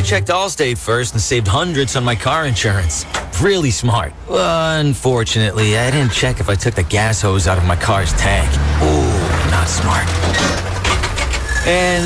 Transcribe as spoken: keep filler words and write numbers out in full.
checked Allstate first and saved hundreds on my car insurance. Really smart. Unfortunately, I didn't check if I took the gas hose out of my car's tank. Ooh, not smart. And